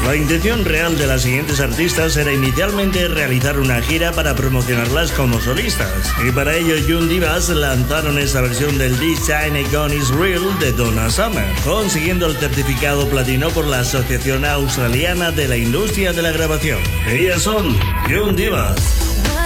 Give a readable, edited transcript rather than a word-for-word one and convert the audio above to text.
La intención real de las siguientes artistas era inicialmente realizar una gira para promocionarlas como solistas, y para ello Young Divas lanzaron esta versión del This Shine Gone Is Real de Donna Summer, consiguiendo el certificado platino por la Asociación Australiana de la Industria de la Grabación. Ellas son Young Divas.